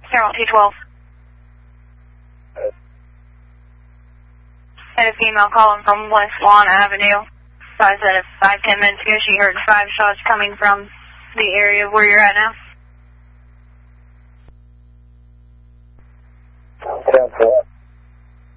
Carol 212. Had a female calling from West Lawn Avenue. So I said 5-10 minutes ago she heard 5 shots coming from the area where you're at now. 10-4.